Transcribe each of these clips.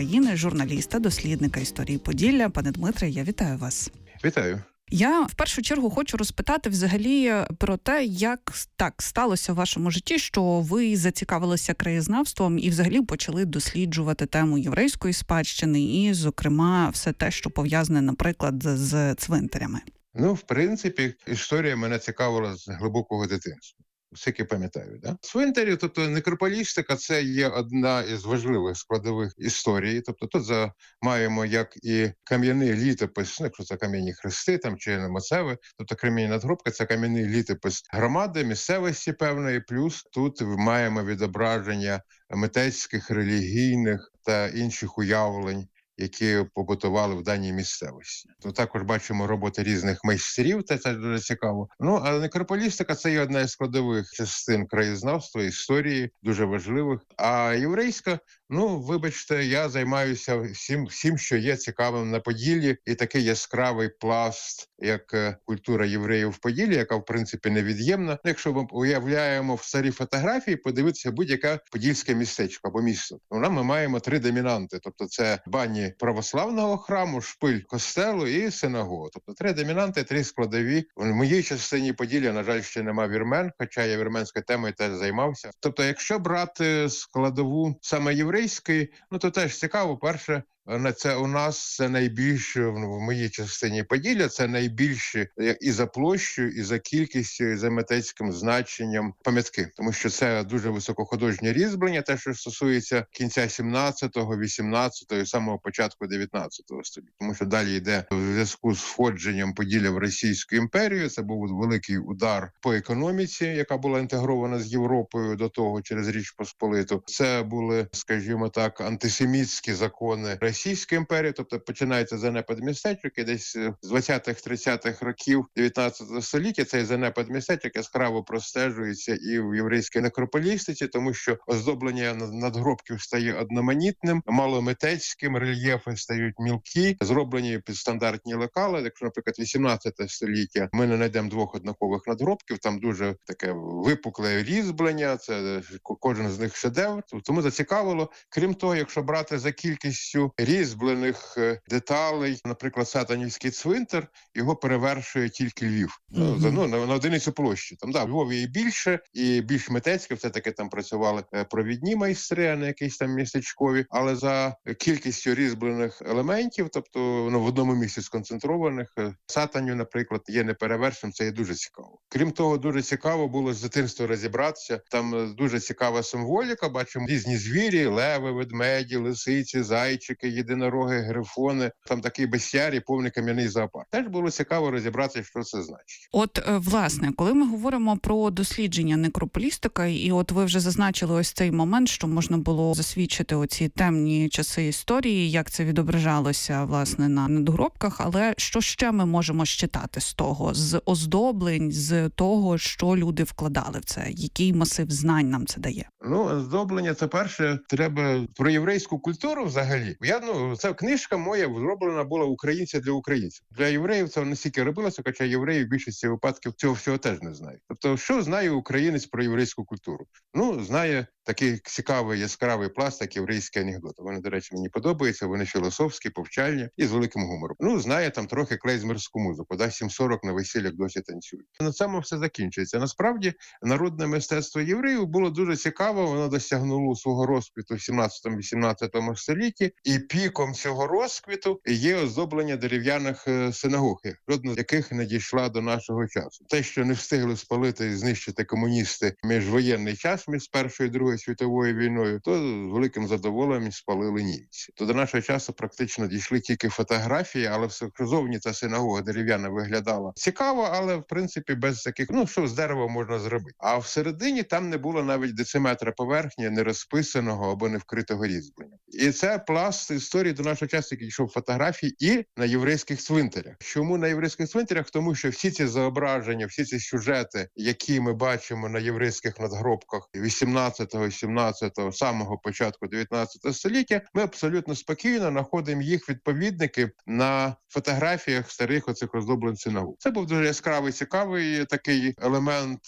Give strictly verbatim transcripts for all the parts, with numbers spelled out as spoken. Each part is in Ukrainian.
України, журналіста, дослідника історії Поділля. Пане Дмитре, я вітаю вас. Вітаю. Я в першу чергу хочу розпитати взагалі про те, як так сталося в вашому житті, що ви зацікавилися краєзнавством і взагалі почали досліджувати тему єврейської спадщини і, зокрема, все те, що пов'язане, наприклад, з цвинтарями. Ну, в принципі, історія мене цікавила з глибокого дитинства. Всяке пам'ятаю, да? Цвинтарі, тобто некрополістика, це є одна із важливих складових історії. Тобто тут за, маємо як і кам'яний літопис, ну, якщо це кам'яні хрести там, чи мацеви, тобто кам'яні надгробки, це кам'яний літопис громади, місцевості певної, плюс тут маємо відображення митецьких, релігійних та інших уявлень, які побутували в даній місцевості. То також бачимо роботи різних майстрів, це, це дуже цікаво. Ну, але некрополістика – це є одна із складових частин краєзнавства, історії, дуже важливих. А єврейська, ну, вибачте, я займаюся всім, всім, що є цікавим на Поділлі, і такий яскравий пласт, як культура євреїв в Поділлі, яка, в принципі, невід'ємна. Якщо ми уявляємо в старі фотографії, подивитися будь-яке подільське містечко або місто. Вона ми маємо три домінанти, тобто це бані православного храму, шпиль костелу і синагога. Тобто три домінанти, три складові. В моїй частині Поділля, на жаль, ще нема вірмен, хоча я вірменською темою теж займався. Тобто, якщо брати складову саме єврейської, ну то теж цікаво. Перше, це у нас це найбільше, в моїй частині Поділля, це найбільше і за площею, і за кількістю, і за митецьким значенням пам'ятки. Тому що це дуже високохудожнє різьблення, те, що стосується кінця сімнадцятого, вісімнадцятого і самого початку дев'ятнадцятого століття. Тому що далі йде в зв'язку з входженням Поділля в Російську імперію. Це був великий удар по економіці, яка була інтегрована з Європою до того через Річ Посполиту. Це були, скажімо так, антисемітські закони Російської імперії, тобто починається занепад містечок, і десь з двадцятих-тридцятих років дев'ятнадцятого століття цей занепад містечок яскраво простежується і в єврейській некрополістиці, тому що оздоблення надгробків стає одноманітним, маломитецьким, рельєфи стають мілкі, зроблені під стандартні лекали. Якщо, наприклад, вісімнадцяте століття, ми не знайдемо двох однакових надгробків, там дуже таке випукле різьблення, це кожен з них шедевр, тому зацікавило. Крім того, якщо брати за кількістю різьблених деталей, наприклад, Сатанівський цвинтар, його перевершує тільки Львів. Mm-hmm. Ну, ну, на, на одиницю площі. Там, да, в Львові і більше, і більш митецьке, все-таки там працювали провідні майстри, а не якісь там містечкові, але за кількістю різьблених елементів, тобто ну, в одному місці сконцентрованих, Сатанів, наприклад, є неперевершеним, це є дуже цікаво. Крім того, дуже цікаво було з дитинства розібратися, там дуже цікава символіка, бачимо різні звірі, леви, ведмеді, лисиці, зайчики, єдинороги, грифони, там такий бестіарій, повний кам'яний зоопарк. Теж було цікаво розібратися, що це значить. От, власне, коли ми говоримо про дослідження некрополістики, і от ви вже зазначили ось цей момент, що можна було засвідчити оці темні часи історії, як це відображалося, власне, на надгробках, але що ще ми можемо считати з того, з оздоблень, з того, що люди вкладали в це, який масив знань нам це дає? Ну, оздоблення, це перше, треба про єврейську культуру взагалі. Я, ну, ця книжка моя зроблена була українця для українців. Для євреїв це не стільки робилося, хоча євреї в більшості випадків цього всього теж не знають. Тобто, що знає українець про єврейську культуру? Ну, знає такий цікавий, яскравий пласт, як єврейські анекдоти. Вони, до речі, мені подобаються, вони філософські, повчальні і з великим гумором. Ну, знає там трохи клейзмерську музику, да, сім сорок на весіллях досі танцюють. На цьому все закінчується. Насправді, народне мистецтво євреїв було дуже цікаво, воно досягнуло свого розквіту в сімнадцятому-вісімнадцятому столітті, і піком цього розквіту є оздоблення дерев'яних синагог, жодна з яких не дійшла до нашого часу. Те, що не встигли спалити і знищити комуністи міжвоєнний час, між Першою і Другою світовою війною, то з великим задоволенням спалили німці. То до нашого часу практично дійшли тільки фотографії, але все зовні ця синагога дерев'яна виглядала цікаво, але в принципі без таких, ну що з дерева можна зробити. А всередині там не було навіть дециметра поверхні, не розписаного або не вкритого різьблення. І це пласт історії до нашого часу, який йшов фотографії і на єврейських цвинтарях. Чому на єврейських цвинтарях? Тому що всі ці зображення, всі ці сюжети, які ми бачимо на єврейських надгробках вісімнадцятого, сімнадцятого, самого початку дев'ятнадцятого століття, ми абсолютно спокійно знаходимо їх відповідники на фотографіях старих оцих оздоблень синагог. Це був дуже яскравий, цікавий такий елемент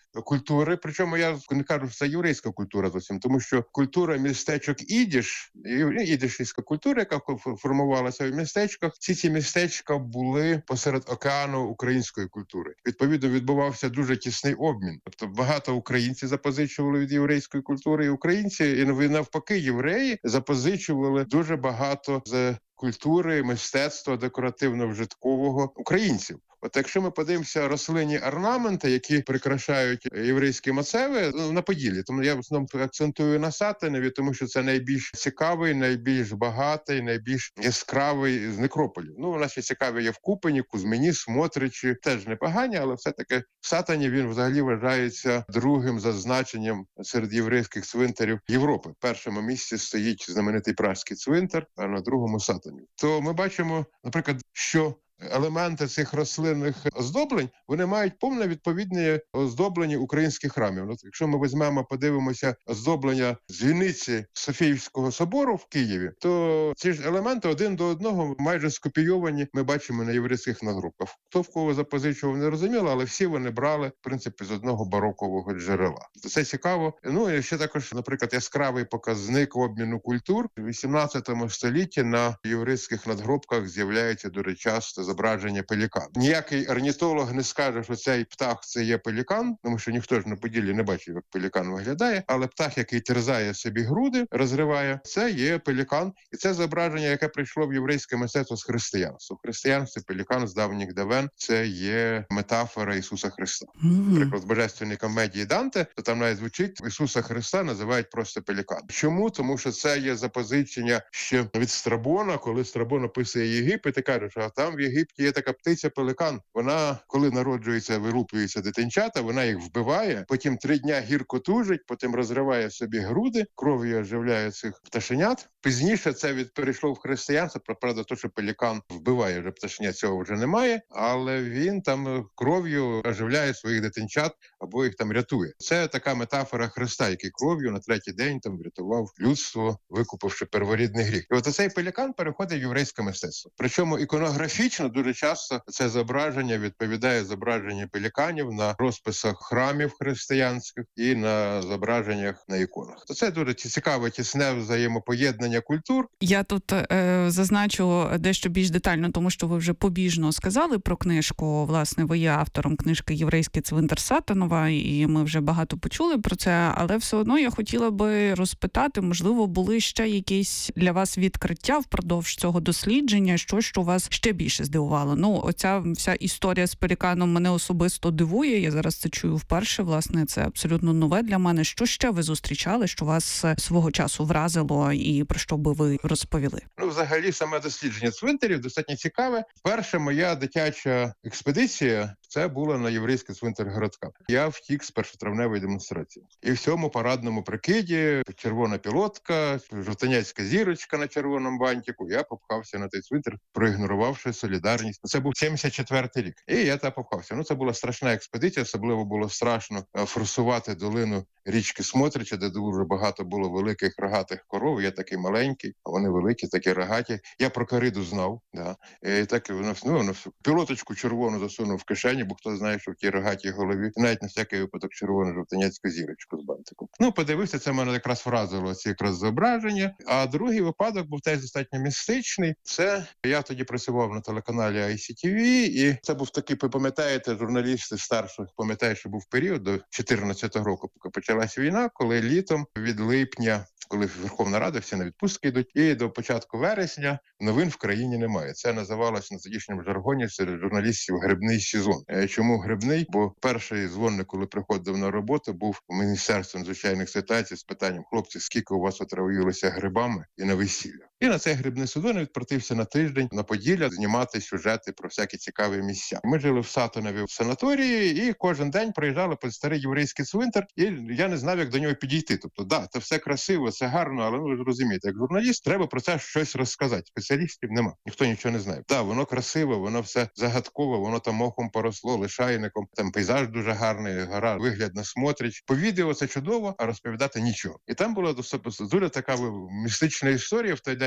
культури. Причому я не кажу, що це єврейська культура зовсім, тому що культура містечок Ідиш, ідишівська культура, яка формувалася в містечках, ці ці містечка були посеред океану української культури. Відповідно, відбувався дуже тісний обмін. Тобто багато українців запозичували від єврейської культури, і українці, і навпаки, євреї запозичували дуже багато з культури, мистецтва декоративно-вжиткового українців. От якщо ми подивимося рослинні орнаменти, які прикрашають єврейські мацеви, ну, на Поділлі, тому я в основному акцентую на Сатанові, тому що це найбільш цікавий, найбільш багатий, найбільш яскравий з некрополів. Ну, у нас ще цікаві є в Купені, Кузьмині, Смотричі, теж непогані, але все-таки в Сатані він взагалі вважається другим за значенням серед єврейських цвинтарів Європи. В першому місці стоїть знаменитий Пражський цвинтар, а на другому Сатані. То ми бачимо, наприклад, що елементи цих рослинних оздоблень, вони мають повне відповідне оздоблення українських храмів. Ну, якщо ми візьмемо, подивимося оздоблення дзвіниці Софіївського собору в Києві, то ці ж елементи один до одного майже скопійовані ми бачимо на єврейських надгробках. Хто в кого запозичував, не розуміло, але всі вони брали, в принципі, з одного барокового джерела. Це цікаво. Ну, і ще також, наприклад, яскравий показник обміну культур. У вісімнадцятому столітті на єврейських надгробках з'являється дуже часто зображення пелікана. Ніякий орнітолог не скаже, що цей птах – це є пелікан, тому що ніхто ж на Поділлі не бачив, як пелікан виглядає, але птах, який терзає собі груди, розриває, це є пелікан. І це зображення, яке прийшло в єврейське мистецтво з християнства. В християнстві пелікан з давніх давен – це є метафора Ісуса Христа. Mm-hmm. Наприклад, в Божественній комедії Данте, то там навіть звучить, Ісуса Христа називають просто пелікан. Чому? Тому що це є запозичення ще від Страбона, коли Страбон описує Єгипет і каже, що там в Єгипті є така птиця-пеликан. Вона, коли народжується, вилуплюється дитинчата, вона їх вбиває, потім три дня гірко тужить, потім розриває собі груди, кров'ю оживляє цих пташенят. Пізніше це від перейшло в християнство, правда, то, що пелікан вбиває вже пташенят, цього вже немає, але він там кров'ю оживляє своїх дитинчат або їх там рятує. Це така метафора Христа, який кров'ю на третій день там врятував людство, викупивши перворідний гріх. І от цей пелікан переходить в єврейське мистецтво. Причому іконографічно дуже часто це зображення відповідає зображенню пеліканів на розписах храмів християнських і на зображеннях на іконах. То це дуже цікаве, тісне взаємопоєднання культур. Я тут е, зазначу дещо більш детально, тому що ви вже побіжно сказали про книжку. Власне, ви є автором книжки «Єврейський цвинтар Сатанова», і ми вже багато почули про це, але все одно я хотіла би розпитати, можливо, були ще якісь для вас відкриття впродовж цього дослідження, що, що вас ще більше здивувало? Ну, оця вся історія з пеліканом мене особисто дивує, я зараз це чую вперше, власне, це абсолютно нове для мене. Що ще ви зустрічали, що вас свого часу вразило і про що би ви розповіли? Ну, взагалі, саме дослідження цвинтарів достатньо цікаве. Перша моя дитяча експедиція – це була на єврейський цвинтар городка. Я втік з першотравневої демонстрації. І в цьому парадному прикиді, червона пілотка, жовтанецька зірочка на червоному бантику, я попхався на той цвинтар, проігнорувавши солідарність. Це був сімдесят четвертий рік. І я там попхався. Ну, це була страшна експедиція, особливо було страшно форсувати долину річки Смотрича, де дуже багато було великих рогатих коров. Я такий маленький, а вони великі, такі рогаті. Я про кориду знав. Да. І так воно, ну, воно пілоточку червону засунув в кишені, бо хто знає, що в тій рогатій голові навіть на всякий випадок червону жовтанецьку зірочку з бантиком. Ну, подивився, це мене якраз вразило, ці якраз зображення. А другий випадок був теж достатньо містичний. Це я тоді працював на телеканалі ай сі ті ві, і це був такий, ви пам'ятаєте, журналісти старших пам'ятають, що був період до чотирнадцятого року, поки почалась війна, коли літом від липня, коли Верховна Рада, всі на відпустки йдуть, і до початку вересня новин в країні немає. Це називалось на тодішньому жаргоні серед журналістів грибний сезон. Чому грибний? Бо перший дзвоник, коли приходив на роботу, був у Міністерстві надзвичайних ситуацій з питанням: хлопці, скільки у вас отравилося грибами і на весілля? І на цей грибний сезон відправився на тиждень на Поділля знімати сюжети про всякі цікаві місця. Ми жили в Сатанові в санаторії, і кожен день приїжджали по старий єврейський цвинтар, і я не знав, як до нього підійти. Тобто, да, це все красиво, це гарно, але ну, ви ж розумієте, як журналіст, треба про це щось розказати. Спеціалістів нема, ніхто нічого не знає. Так, воно красиве, воно все загадкове, воно там мохом поросло, лишайником, там пейзаж дуже гарний, гора, вигляд на Смотрич. По відео це чудово, а розповідати нічого. І там була дуже така містична історія в той день.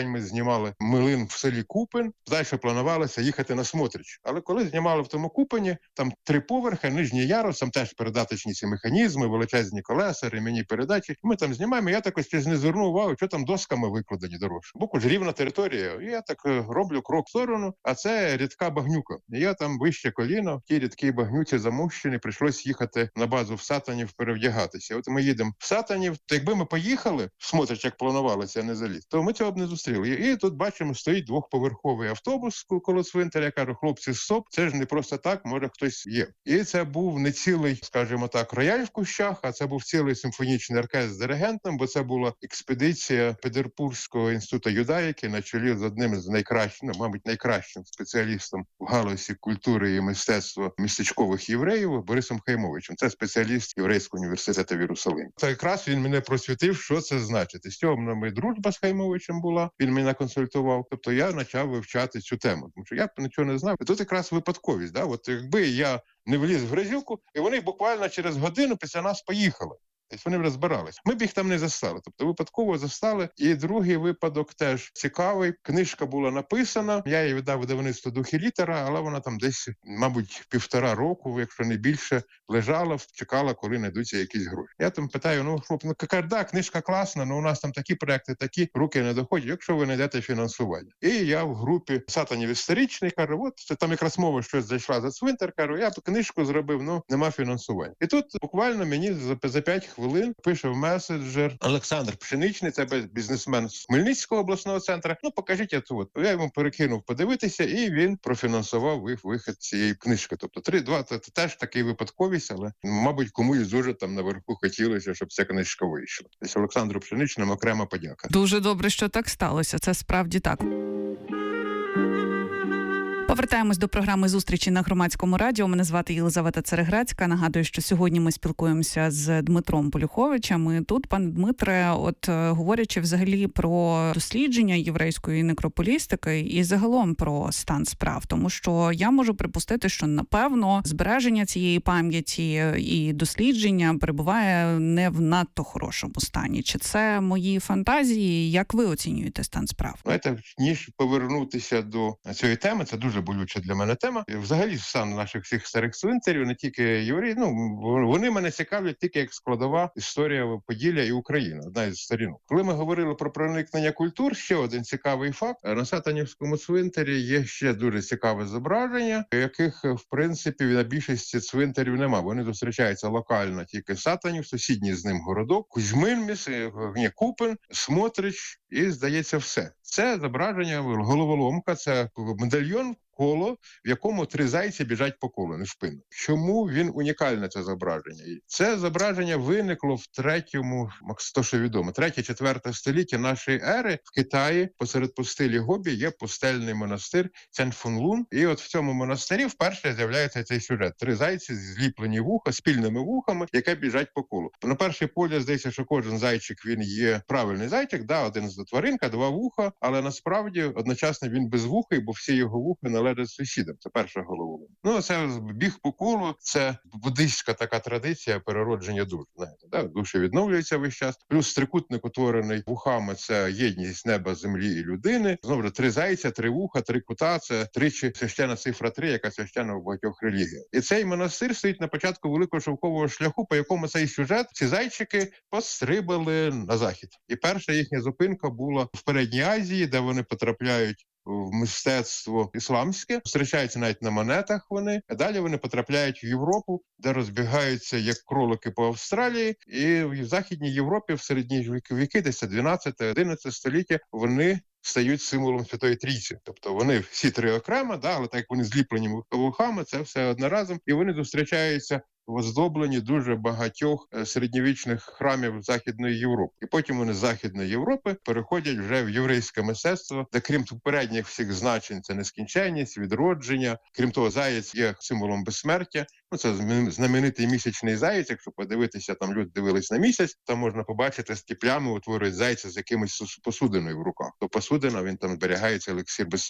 день ми знімали млин в селі Купин, далі планувалося їхати на Смотрич. Але коли знімали в тому Купині, там три поверхи, нижній ярус, там теж передаточні ці механізми, величезні колеса, ремені передачі. Ми там знімаємо, я так ось не звернув увагу, що там досками викладені дорожки. Бо ж рівна територія, і я так роблю крок в сторону, а це рідка багнюка. І я там вище коліно, в тій рідкій багнюці замущений, прийшлось їхати на базу в Сатанів перевдягатися. От ми їдемо в Сатанів, то якби ми поїхали, смотрич, як планувалося, а не заліз, то ми цього б не зустріли. І тут бачимо, стоїть двохповерховий автобус коло цвинтаря. Я кажу, хлопці, стоп, це ж не просто так, може хтось є. І це був не цілий, скажімо так, рояль в кущах, а це був цілий симфонічний оркестр з диригентом, бо це була експедиція Петербурзького інституту юдаїки на чолі з одним з найкращих, ну, мабуть, найкращим спеціалістом в галузі культури і мистецтва містечкових євреїв Борисом Хаймовичем. Це спеціаліст Єврейського університету в Єрусалимі. Та якраз він мене просвітив, що це значить. І з цього в мене дружба з Хаймовичем була, він мене консультував. Тобто я почав вивчати цю тему, тому що я нічого не знав. І тут якраз випадковість. Да? От якби я не вліз в грязюку, і вони буквально через годину після нас поїхали. Тобто вони розбирались. Ми б їх там не застали. Тобто випадково застали. І другий випадок теж цікавий. Книжка була написана. Я її віддав видавництву «Дух і літера», але вона там десь, мабуть, півтора року, якщо не більше, лежала, чекала, коли знайдуться якісь гроші. Я там питаю, ну, хлоп, ну, яка, да, книжка класна, але у нас там такі проекти, такі, руки не доходять, якщо ви знайдете фінансування. І я в групі Сатанів історичний, кажу, от, це там якраз мова щось зайшла за цвинтар, кажу, я б книжку зробив, ну, нема фінансування. І тут буквально мені за, за п'ять хвилин хвилин пише в меседжер Олександр Пшеничний, це бізнесмен з Хмельницького обласного центру. Ну, покажіть, я тут. Я йому перекинув подивитися, і він профінансував вихід цієї книжки. Тобто три-два, це теж такий випадковість, але, мабуть, комусь дуже там наверху хотілося, щоб ця книжка вийшла. Тобто Олександру Пшеничному окрема подяка. Дуже добре, що так сталося. Це справді так. Повертаємось до програми «Зустрічі на Громадському радіо». Мене звати Єлизавета Цереграцька. Нагадую, що сьогодні ми спілкуємося з Дмитром Полюховичем. І тут, пане Дмитре, от говорячи взагалі про дослідження єврейської некрополістики і загалом про стан справ, тому що я можу припустити, що, напевно, збереження цієї пам'яті і дослідження перебуває не в надто хорошому стані. Чи це мої фантазії? Як ви оцінюєте стан справ? Знаєте, ніж повернутися до цієї теми, це дуже болюча для мене тема. І взагалі стан наших всіх старих цвинтарів, не тільки євреї, ну, вони мене цікавлять тільки як складова історія Поділля і України, одна із сторінок. Коли ми говорили про проникнення культур, ще один цікавий факт. На Сатанівському цвинтарі є ще дуже цікаве зображення, яких, в принципі, на більшості цвинтарів нема. Вони зустрічаються локально тільки Сатанів, сусідній з ним городок, Кузьмин, ні, Купин, Смотрич і, здається, все. Це зображення головоломка, це медальйон, коло, в якому три зайці біжать по колу, не в спину. Чому він унікальне, це зображення? Це зображення виникло в третьому, то що відомо, третє-четверте століття нашої ери в Китаї, посеред пустелі Гобі є пустельний монастир Цяньфунлун. І от в цьому монастирі вперше з'являється цей сюжет. Три зайці, зліплені вуха, спільними вухами, які біжать по колу. На перший погляд здається, що кожен зайчик, він є правильний зайчик, да, один з тваринка, два вуха, але насправді одночасно він безвухий, бо всі його вуха належать сусідам. Це перша головоломка. Ну, це біг по колу, це буддистська така традиція переродження душ. Знаєте, да? Душі відновлюються весь час. Плюс трикутник, утворений вухами, це єдність неба, землі і людини. Знову ж, три зайця, три вуха, три кута, це тричі священна цифра три, яка священна в багатьох релігіях. І цей монастир стоїть на початку великого шовкового шляху, по якому цей сюжет, ці зайчики пострибали на захід. І перша їхня зупинка була в Передній Азії, де вони потрапляють в мистецтво ісламське, зустрічаються навіть на монетах вони, а далі вони потрапляють в Європу, де розбігаються як кролики по Австралії, і в Західній Європі в середні віки, десь дванадцяте-одинадцяте століття, вони стають символом Святої Трійці. Тобто вони всі три окремо, да, але так як вони зліплені вухами, це все одне разом, і вони зустрічаються в оздобленні дуже багатьох середньовічних храмів Західної Європи. І потім вони з Західної Європи переходять вже в єврейське мистецтво, де крім попередніх всіх значень, це нескінченність, відродження. Крім того, заєць є символом безсмертя. Ну, це знаменитий місячний заєць. Якщо подивитися, там люди дивились на місяць, там можна побачити, з ті плями утворюють зайця з якимось посудиною в руках. То посудина, він там зберігається елексир безсмертя.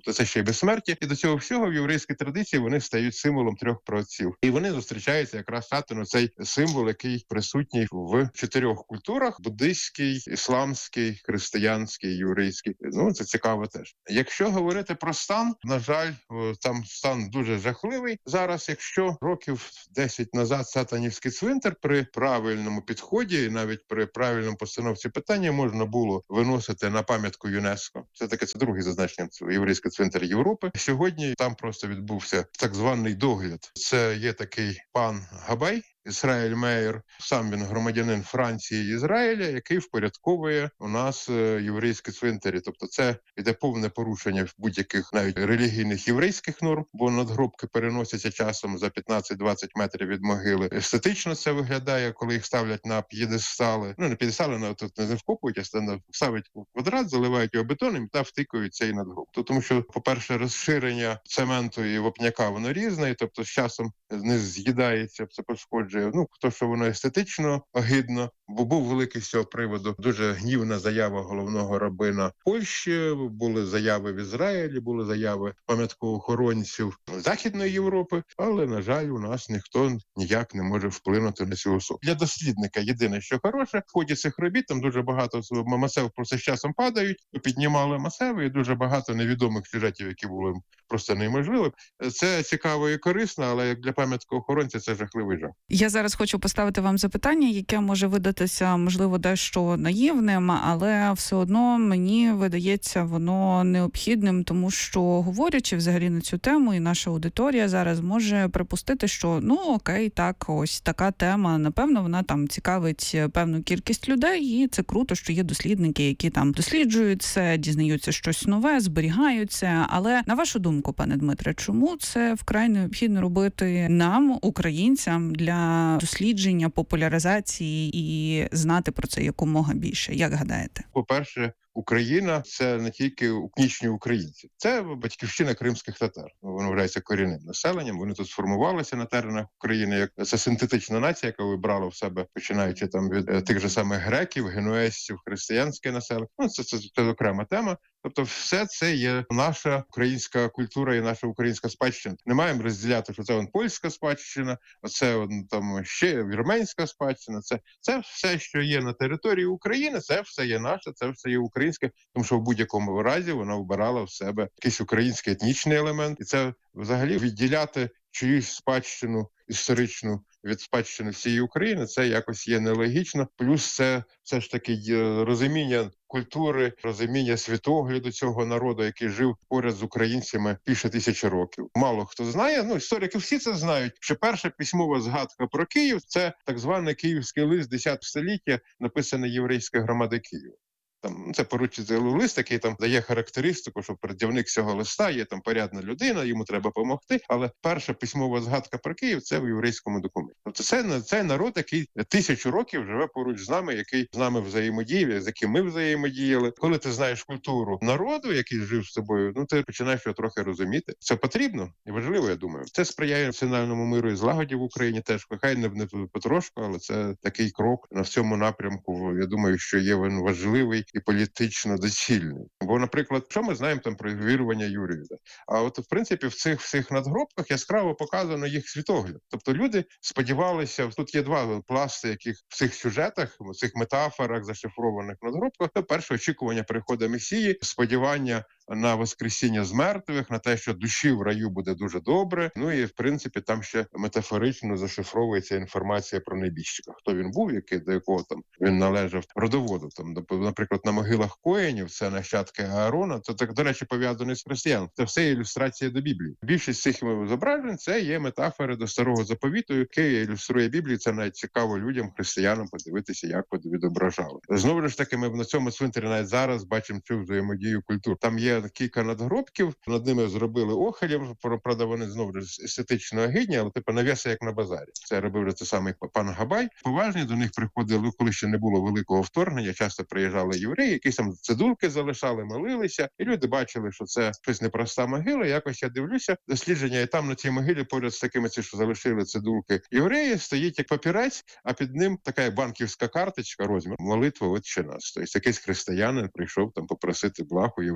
тобто це ще й безсмертя. І до цього всього в єврейській традиції вони стають символом трьох праотців. І вони зустрічаються якраз на цей символ, який присутній в чотирьох культурах: буддистський, ісламський, християнський, єврейський. Ну, це цікаво теж. Якщо говорити про стан, на жаль, там стан дуже жахливий. Зараз, якщо років десять назад Сатанівський цвинтар при правильному підході і навіть при правильному постановці питання можна було виносити на пам'ятку ЮНЕСКО. Це таке це другий зазначення єврейський цвинтар Європи. Сьогодні там просто відбувся так званий догляд. Це є такий пан Габай, Ісраїль Мейер, сам він громадянин Франції і Ізраїля, який впорядковує у нас єврейські цвинтарі. Тобто це йде повне порушення будь-яких навіть релігійних єврейських норм, бо надгробки переносяться часом за п'ятнадцять-двадцять метрів від могили. Естетично це виглядає, коли їх ставлять на п'єдестали. Ну, не п'єдестали, але тут не вкопують, а ставлять квадрат, заливають його бетоном та втикують цей надгроб. Тому що, по-перше, розширення цементу і вапняка воно різне, і, тобто з часом не з'їдається, це пошкоджує. Ну, то, що воно естетично огидно, бо був великий з цього приводу дуже гнівна заява головного рабина Польщі, були заяви в Ізраїлі, були заяви пам'яткоохоронців Західної Європи, але, на жаль, у нас ніхто ніяк не може вплинути на цю особу. Для дослідника єдине, що хороше, в ході цих робіт там дуже багато масив просто з часом падають, піднімали масиви, і дуже багато невідомих сюжетів, які були просто неможливі. Це цікаво і корисно, але як для пам'яткоохоронця це жахливий жах. Я зараз хочу поставити вам запитання, яке може видатися, можливо, дещо наївним, але все одно мені видається воно необхідним, тому що, говорячи взагалі на цю тему, і наша аудиторія зараз може припустити, що, ну, окей, так, ось така тема, напевно, вона там цікавить певну кількість людей, і це круто, що є дослідники, які там досліджують це, дізнаються щось нове, зберігають це. Але, на вашу думку, пане Дмитре, чому це вкрай необхідно робити нам, українцям, для дослідження, популяризації і знати про це якомога більше? Як гадаєте? По-перше, Україна – це не тільки етнічні українці. Це батьківщина кримських татар. Вони вважаються корінним населенням. Вони тут сформувалися на теренах України. Як це синтетична нація, яка вибрала в себе, починаючи там від тих же самих греків, генуезців, християнське населення. Ну, це, це, це окрема тема. Тобто все це є наша українська культура і наша українська спадщина. Не маємо розділяти, що це он польська спадщина, а це он, там ще вірменська спадщина. Це, це все, що є на території України, це все є наше, це все є українське, тому що в будь-якому разі вона вбирала в себе якийсь український етнічний елемент. І це взагалі відділяти чиюсь спадщину історичну від спадщини всієї України, це якось є нелогічно. Плюс це все ж таки розуміння культури, розуміння світогляду цього народу, який жив поряд з українцями більше тисячі років. Мало хто знає, ну історики всі це знають, що перша письмова згадка про Київ – це так званий київський лист десятого століття, написаний єврейською громадою Києва. Там це поручитель лист, який там дає характеристику, що пред'явник цього листа є там порядна людина, йому треба допомогти. Але перша письмова згадка про Київ це в єврейському документі. Тобто це, це народ, який тисячу років живе поруч з нами, який з нами взаємодіяв, з яким ми взаємодіяли. Коли ти знаєш культуру народу, який жив з тобою, ну ти починаєш його трохи розуміти. Це потрібно і важливо, я думаю. Це сприяє національному миру і злагоді в Україні теж. Хай не, не потрошку, але це такий крок на цьому напрямку. Я думаю, що є він важливий і політично доцільний. Бо, наприклад, що ми знаємо там про вірування Юрія? А от, в принципі, в цих всіх надгробках яскраво показано їх світогляд. Тобто люди сподівалися, тут є два пласти, яких в цих сюжетах, в цих метафорах, зашифрованих надгробках. Це перше очікування приходу Месії, сподівання на воскресіння з мертвих, на те, що душі в раю буде дуже добре. Ну і, в принципі, там ще метафорично зашифровується інформація про небіжчика. Хто він був, який, до якого там він належав родоводу. Там, наприклад, на могилах Коїнів, це нащадки Аарона, це, так, до речі, пов'язаний з християн. Це все ілюстрація до Біблії. Більшість цих зображень – це є метафори до Старого Заповіту, які ілюструє Біблію. Це навіть цікаво людям, християнам, подивитися, як відображали. Знову ж таки, ми на цьому цвинтарі навіть зараз бачимо цю взаємодію культур. Там є кілька надгробків, над ними зробили охелів, правда, вони знову ж естетично огидні, але типу навіси як на базарі. Це робив вже той самий пан Габай. Поважні до них приходили, коли ще не було великого вторгнення, часто приїжджали євреї, якісь там цидулки залишали, молилися, і люди бачили, що це щось непроста могила. Якось я дивлюся дослідження, і там на цій могилі поряд з такими, ці, що залишили цидулки євреї, стоїть як папірець, а під ним така банківська карточка, розмір, молитва Отче наш. Тобто якийсь християнин прийшов там попросити благ у єврейського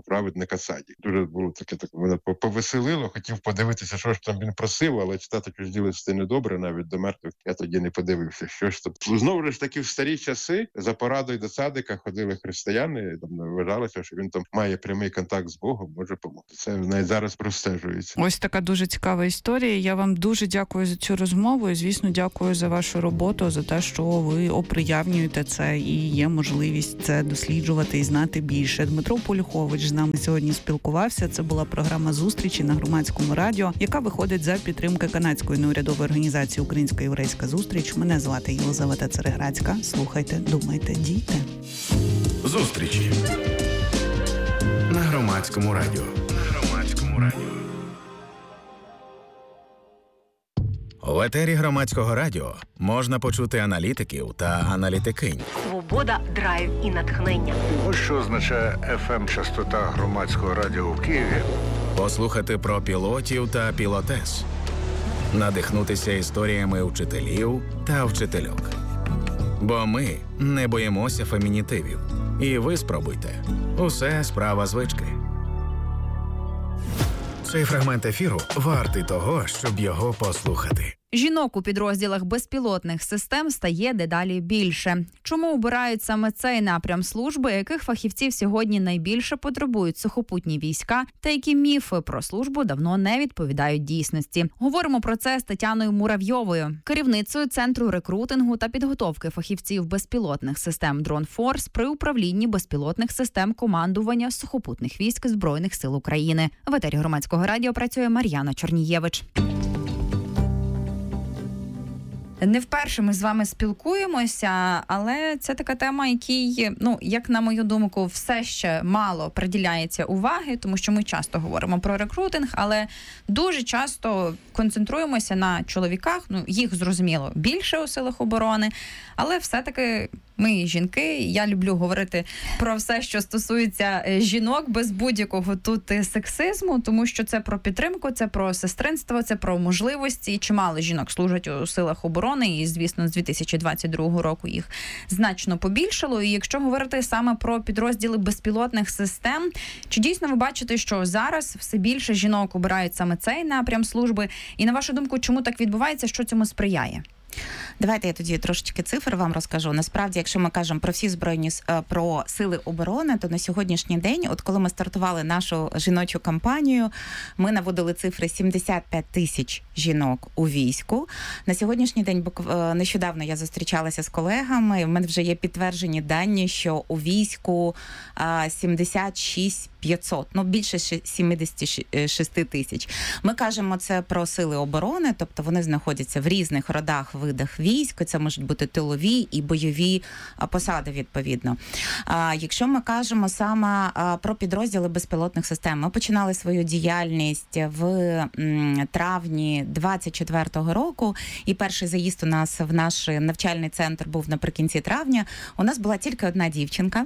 праведника Саді. Дуже було таке, так мене повеселило, хотів подивитися, що ж там він просив, але читати чужі листи недобре, навіть до мертвих я тоді не подивився. Що ж то знову ж таки в старі часи за порадою до Садика ходили християни, там вважалося, що він там має прямий контакт з Богом, може допомогти. Це навіть зараз простежується. Ось така дуже цікава історія. Я вам дуже дякую за цю розмову і, звісно, дякую за вашу роботу, за те, що ви оприявнюєте це і є можливість це досліджувати і знати більше. Дмитро Полюхович з нами сьогодні спілкувався. Це була програма «Зустрічі» на Громадському радіо, яка виходить за підтримки канадської неурядової організації «Українсько-єврейська зустріч». Мене звати Єлизавета Цереграцька. Слухайте, думайте, дійте. Зустрічі на Громадському радіо. На Громадському радіо. В етері Громадського радіо можна почути аналітиків та аналітикинь. Свобода, драйв і натхнення. Ось що означає еф ем-частота Громадського радіо в Києві. Послухати про пілотів та пілотес. Надихнутися історіями вчителів та вчительок. Бо ми не боїмося фемінітивів. І ви спробуйте. Усе справа звички. Цей фрагмент ефіру вартий того, щоб його послухати. Жінок у підрозділах безпілотних систем стає дедалі більше. Чому обирають саме цей напрям служби, яких фахівців сьогодні найбільше потребують сухопутні війська, та які міфи про службу давно не відповідають дійсності? Говоримо про це з Тетяною Муравйовою, керівницею Центру рекрутингу та підготовки фахівців безпілотних систем «Дронфорс» при управлінні безпілотних систем командування сухопутних військ Збройних сил України. В етері Громадського радіо працює Мар'яна Чорнієвич. Не вперше ми з вами спілкуємося, але це така тема, якій, ну, як на мою думку, все ще мало приділяється уваги, тому що ми часто говоримо про рекрутинг, але дуже часто концентруємося на чоловіках, ну, їх, зрозуміло, більше у силах оборони, але все-таки ми жінки, я люблю говорити про все, що стосується жінок, без будь-якого тут сексизму, тому що це про підтримку, це про сестринство, це про можливості. Чимало жінок служать у силах оборони, і, звісно, з дві тисячі двадцять другого року їх значно побільшало. І якщо говорити саме про підрозділи безпілотних систем, чи дійсно ви бачите, що зараз все більше жінок обирають саме цей напрям служби? І, на вашу думку, чому так відбувається, що цьому сприяє? Давайте я тоді трошечки цифр вам розкажу. Насправді, якщо ми кажемо про всі збройні про сили оборони, то на сьогоднішній день, от коли ми стартували нашу жіночу кампанію, ми наводили цифри сімдесят п'ять тисяч жінок у війську. На сьогоднішній день, нещодавно я зустрічалася з колегами, в мене вже є підтверджені дані, що у війську сімдесят шість п'ятсот, ну більше сімдесят шість тисяч. Ми кажемо це про сили оборони, тобто вони знаходяться в різних родах, видах військ, це можуть бути тилові і бойові посади, відповідно. Якщо ми кажемо саме про підрозділи безпілотних систем, ми починали свою діяльність в травні двадцять четвертого року, і перший заїзд у нас в наш навчальний центр був наприкінці травня. У нас була тільки одна дівчинка.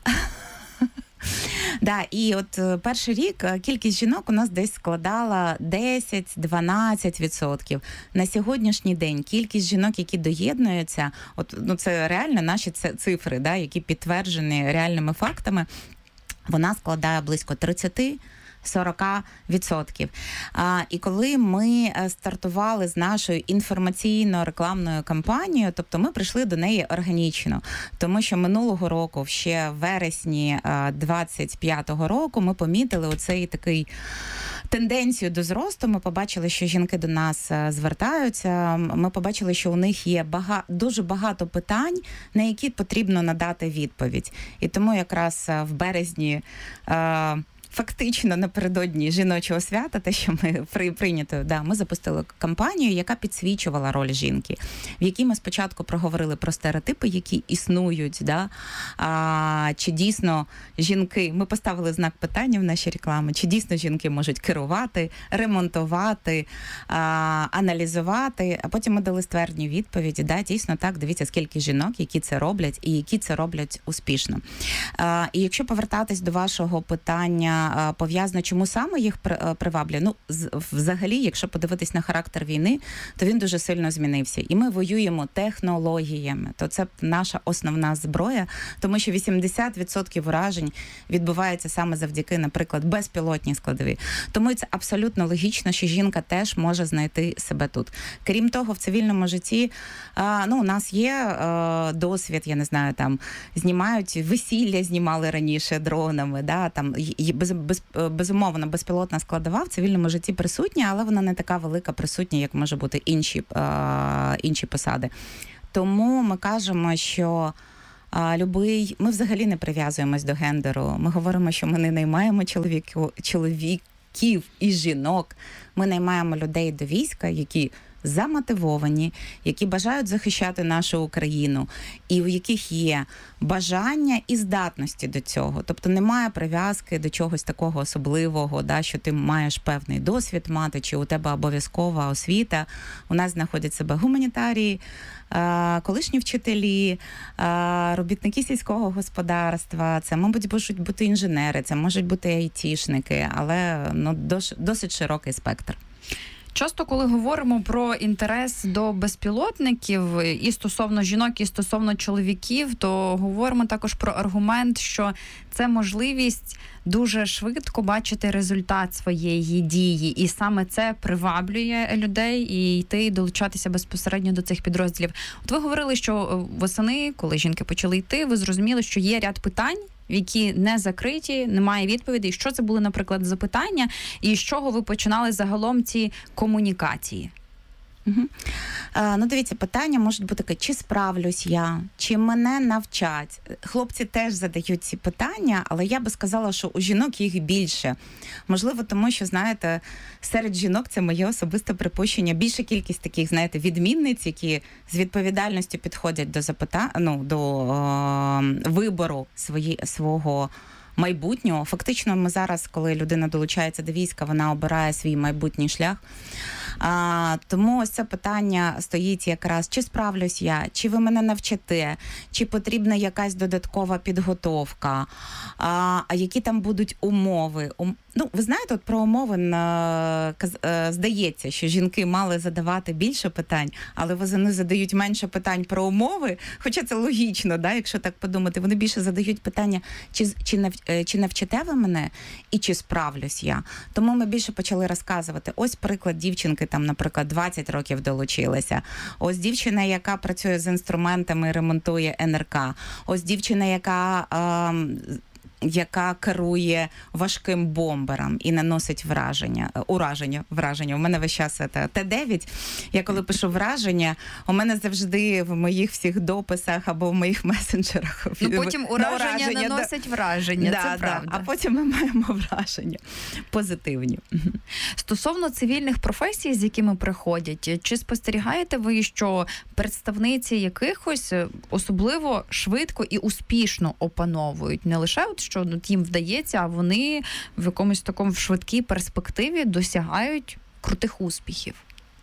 Да, і от перший рік кількість жінок у нас десь складала десять-дванадцять відсотків. На сьогоднішній день кількість жінок, які доєднуються, от, ну це реально наші цифри, да, які підтверджені реальними фактами, вона складає близько тридцять-сорок відсотків. А, і коли ми стартували з нашою інформаційно-рекламною кампанією, тобто ми прийшли до неї органічно, тому що минулого року, ще в вересні двадцять п'ятого року, ми помітили оцей такий тенденцію до зросту. Ми побачили, що жінки до нас звертаються, ми побачили, що у них є бага... дуже багато питань, на які потрібно надати відповідь. І тому якраз в березні е... фактично напередодні жіночого свята, те, що ми при, прийнято, да, ми запустили кампанію, яка підсвічувала роль жінки, в якій ми спочатку проговорили про стереотипи, які існують, да, а, чи дійсно жінки, ми поставили знак питання в нашій рекламі, чи дійсно жінки можуть керувати, ремонтувати, а, аналізувати, а потім ми дали ствердні відповіді, да, дійсно так, дивіться, скільки жінок, які це роблять і які це роблять успішно. А, і якщо повертатись до вашого питання питання пов'язано, чому саме їх приваблює? Ну, взагалі, якщо подивитись на характер війни, то він дуже сильно змінився. І ми воюємо технологіями. То це наша основна зброя, тому що вісімдесят відсотків уражень відбувається саме завдяки, наприклад, безпілотній складовій. Тому це абсолютно логічно, що жінка теж може знайти себе тут. Крім того, в цивільному житті, ну, у нас є досвід, я не знаю, там, знімають, весілля знімали раніше дронами, да, там, без, без, безумовно, безпілотна складова в цивільному житті присутня, але вона не така велика присутня, як може бути інші, інші посади. Тому ми кажемо, що а, любий, ми взагалі не прив'язуємось до гендеру. Ми говоримо, що ми не наймаємо чоловіків, чоловіків і жінок. Ми наймаємо людей до війська, які замотивовані, які бажають захищати нашу Україну, і у яких є бажання і здатності до цього. Тобто немає прив'язки до чогось такого особливого, да, що ти маєш певний досвід мати, чи у тебе обов'язкова освіта. У нас знаходять себе гуманітарії, колишні вчителі, робітники сільського господарства, це, мабуть, можуть бути інженери, це можуть бути айтішники, але ну, досить широкий спектр. Часто, коли говоримо про інтерес до безпілотників і стосовно жінок, і стосовно чоловіків, то говоримо також про аргумент, що це можливість дуже швидко бачити результат своєї дії. І саме це приваблює людей і йти, і долучатися безпосередньо до цих підрозділів. От ви говорили, що восени, коли жінки почали йти, ви зрозуміли, що є ряд питань, які не закриті, немає відповідей. Що це були, наприклад, запитання, і з чого ви починали загалом ці комунікації? Угу. А, ну, дивіться, питання можуть бути таке, чи справлюсь я, чи мене навчать. Хлопці теж задають ці питання, але я би сказала, що у жінок їх більше. Можливо, тому що, знаєте, серед жінок, це моє особисте припущення, більша кількість таких, знаєте, відмінниць, які з відповідальністю підходять до запита... ну, до о, вибору свої... свого майбутнього. Фактично, ми зараз, коли людина долучається до війська, вона обирає свій майбутній шлях. А, тому ось це питання стоїть якраз, чи справлюсь я, чи ви мене навчите, чи потрібна якась додаткова підготовка, а, а які там будуть умови. Um, ну, ви знаєте, от про умови на, здається, що жінки мали задавати більше питань, але вони задають менше питань про умови, хоча це логічно, да, якщо так подумати. Вони більше задають питання, чи, чи, нав, чи навчите ви мене і чи справлюсь я. Тому ми більше почали розказувати. Ось приклад дівчинки, там, наприклад, двадцять років долучилася. Ось дівчина, яка працює з інструментами, ремонтує ен ер ка. Ось дівчина, яка... Е- яка керує важким бомбером і наносить враження, ураження, враження. У мене весь час це Т дев'ять. Я коли пишу враження, у мене завжди в моїх всіх дописах або в моїх месенджерах. Ну, потім ураження, ураження наносить да. враження, да, це да. правда. А потім ми маємо враження позитивні. Стосовно цивільних професій, з якими приходять, чи спостерігаєте ви, що представниці якихось особливо швидко і успішно опановують не лише от що їм вдається, а вони в якомусь такому швидкій перспективі досягають крутих успіхів?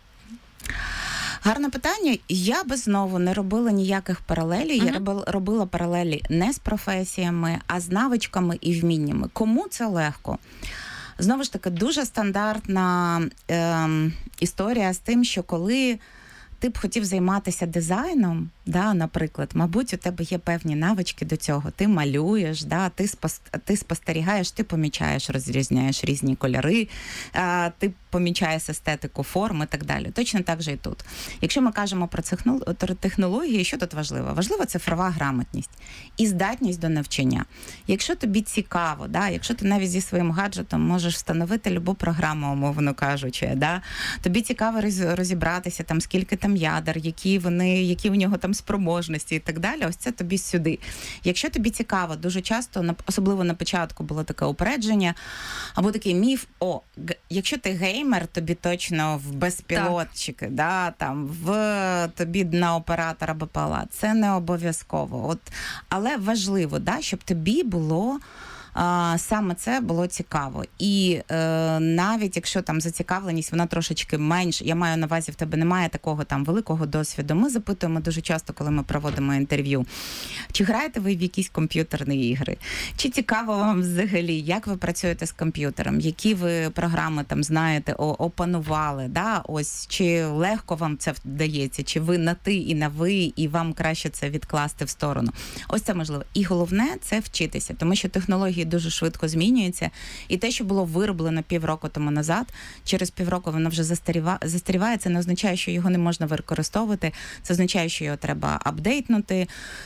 Гарне питання. Я би знову не робила ніяких паралелей. Uh-huh. Я робила паралелі не з професіями, а з навичками і вміннями. Кому це легко? Знову ж таки, дуже стандартна е, історія з тим, що коли ти б хотів займатися дизайном, да, наприклад, мабуть, у тебе є певні навички до цього. Ти малюєш, да, ти, спос, ти спостерігаєш, ти помічаєш, розрізняєш різні кольори, а, ти помічаєш естетику форм і так далі. Точно так же і тут. Якщо ми кажемо про технології, що тут важливо? Важлива цифрова грамотність і здатність до навчання. Якщо тобі цікаво, да, якщо ти навіть зі своїм гаджетом можеш встановити любу програму, умовно кажучи, да, тобі цікаво розібратися, там, скільки там ядер, які вони, які в нього там спроможності і так далі, ось це тобі сюди. Якщо тобі цікаво, дуже часто, особливо на початку було таке упередження, або такий міф, о, г- якщо ти геймер, тобі точно в безпілотчики, да, там, в тобі на оператора БПЛА. Це не обов'язково. От, але важливо, да, щоб тобі було саме це було цікаво. І е, навіть якщо там зацікавленість, вона трошечки менш, я маю на увазі, в тебе немає такого там великого досвіду, ми запитуємо дуже часто, коли ми проводимо інтерв'ю, чи граєте ви в якісь комп'ютерні ігри, чи цікаво вам взагалі, як ви працюєте з комп'ютером, які ви програми там знаєте, опанували, да? Ось, чи легко вам це вдається, чи ви на ти і на ви, і вам краще це відкласти в сторону. Ось це можливо. І головне – це вчитися, тому що технології дуже швидко змінюються, і те, що було вироблено півроку тому назад, через півроку воно вже застаріва... застаріває, це не означає, що його не можна використовувати, це означає, що його треба апдейтнути,